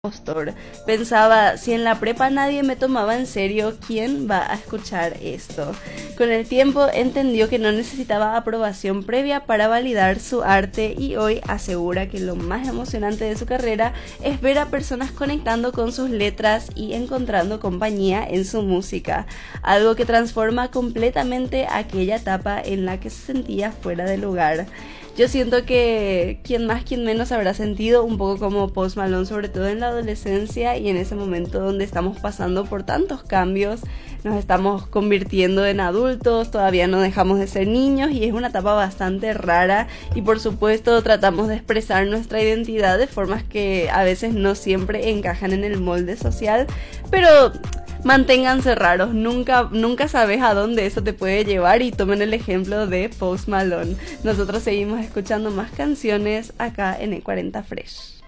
Impostor. Pensaba, si en la prepa nadie me tomaba en serio, ¿quién va a escuchar esto? Con el tiempo entendió que no necesitaba aprobación previa para validar su arte y hoy asegura que lo más emocionante de su carrera es ver a personas conectando con sus letras y encontrando compañía en su música, algo que transforma completamente aquella etapa en la que se sentía fuera de lugar. Yo siento que quien más, quien menos habrá sentido un poco como Post Malone, sobre todo en la adolescencia y en ese momento donde estamos pasando por tantos cambios, nos estamos convirtiendo en adultos, todavía no dejamos de ser niños y es una etapa bastante rara y por supuesto tratamos de expresar nuestra identidad de formas que a veces no siempre encajan en el molde social, pero manténganse raros, nunca sabes a dónde eso te puede llevar y tomen el ejemplo de Post Malone. Nosotros seguimos escuchando más canciones acá en E40 Fresh.